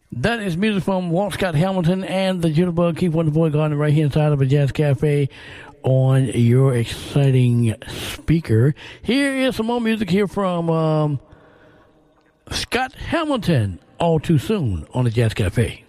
That is music from Walt Scott Hamilton and the Jitterbug Keep on the Boy Garden right here inside of a Jazz Cafe on your exciting speaker. Here is some more music here from Scott Hamilton, All Too Soon on the Jazz Cafe.